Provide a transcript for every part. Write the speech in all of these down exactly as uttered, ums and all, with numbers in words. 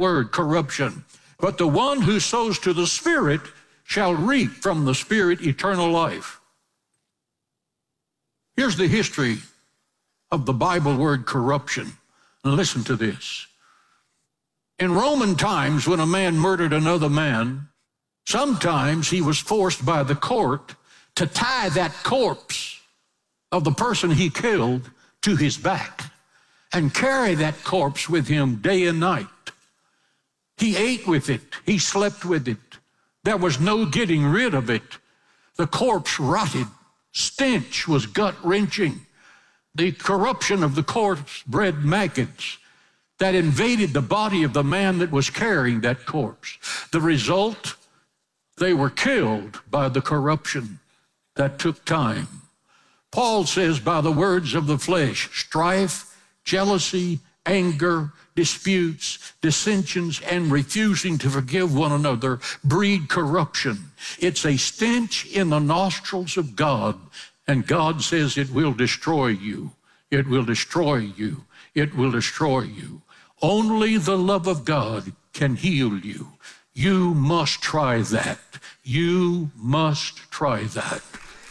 word, corruption. But the one who sows to the Spirit shall reap from the Spirit eternal life. Here's the history of the Bible word corruption. And listen to this. In Roman times, when a man murdered another man, sometimes he was forced by the court to tie that corpse of the person he killed to his back and carry that corpse with him day and night. He ate with it. He slept with it. There was no getting rid of it. The corpse rotted. Stench was gut-wrenching. The corruption of the corpse bred maggots that invaded the body of the man that was carrying that corpse. The result, they were killed by the corruption that took time. Paul says, by the words of the flesh, strife, jealousy, anger, disputes, dissensions, and refusing to forgive one another breed corruption. It's a stench in the nostrils of God, and God says it will destroy you. It will destroy you. It will destroy you. Only the love of God can heal you. You must try that. You must try that.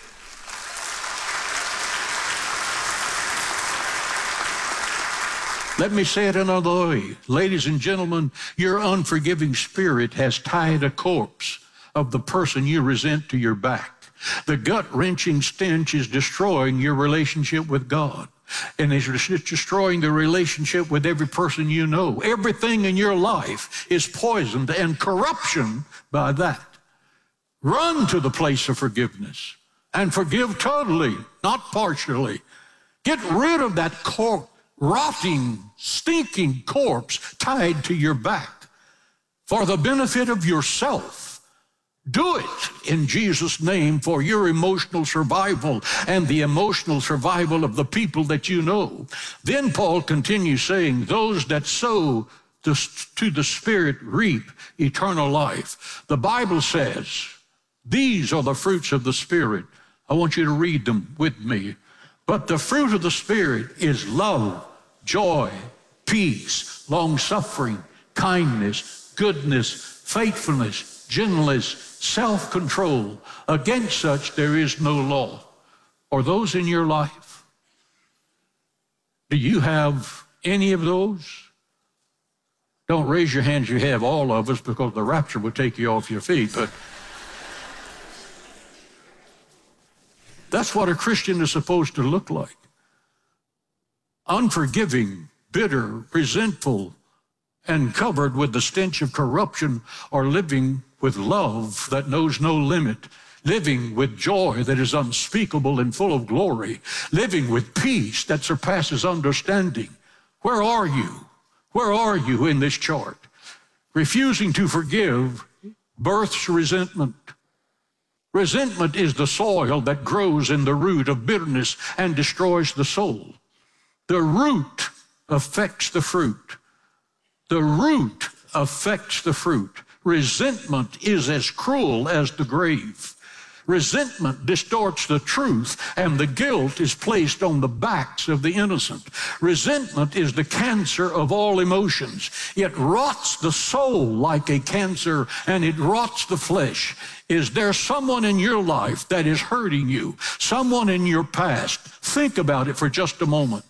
Let me say it another way. Ladies and gentlemen, your unforgiving spirit has tied a corpse of the person you resent to your back. The gut-wrenching stench is destroying your relationship with God. And it's destroying the relationship with every person you know. Everything in your life is poisoned and corruption by that. Run to the place of forgiveness and forgive totally, not partially. Get rid of that corpse. Rotting, stinking corpse tied to your back for the benefit of yourself. Do it in Jesus' name for your emotional survival and the emotional survival of the people that you know. Then Paul continues saying, those that sow to the Spirit reap eternal life. The Bible says, these are the fruits of the Spirit. I want you to read them with me. But the fruit of the Spirit is love, joy, peace, long-suffering, kindness, goodness, faithfulness, gentleness, self-control. Against such there is no law. Are those in your life? Do you have any of those? Don't raise your hands, you have all of us, because the rapture will take you off your feet. But that's what a Christian is supposed to look like. Unforgiving, bitter, resentful, and covered with the stench of corruption, or living with love that knows no limit, living with joy that is unspeakable and full of glory, living with peace that surpasses understanding. Where are you? Where are you in this chart? Refusing to forgive births resentment. Resentment is the soil that grows in the root of bitterness and destroys the soul. The root affects the fruit. The root affects the fruit. Resentment is as cruel as the grave. Resentment distorts the truth, and the guilt is placed on the backs of the innocent. Resentment is the cancer of all emotions. It rots the soul like a cancer, and it rots the flesh. Is there someone in your life that is hurting you? Someone in your past? Think about it for just a moment.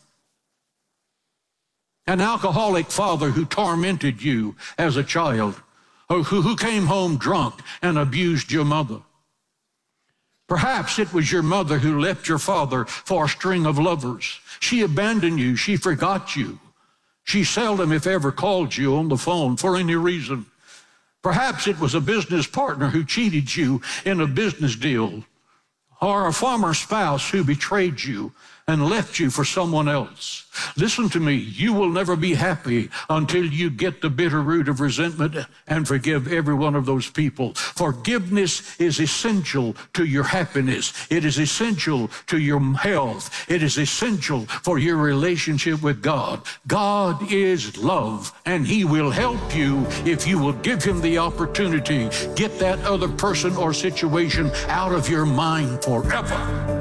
An alcoholic father who tormented you as a child, or who, who came home drunk and abused your mother. Perhaps it was your mother who left your father for a string of lovers. She abandoned you. She forgot you. She seldom, if ever, called you on the phone for any reason. Perhaps it was a business partner who cheated you in a business deal, or a former spouse who betrayed you and left you for someone else. Listen to me, you will never be happy until you get the bitter root of resentment and forgive every one of those people. Forgiveness is essential to your happiness. It is essential to your health. It is essential for your relationship with God. God is love, and He will help you if you will give Him the opportunity. Get that other person or situation out of your mind forever.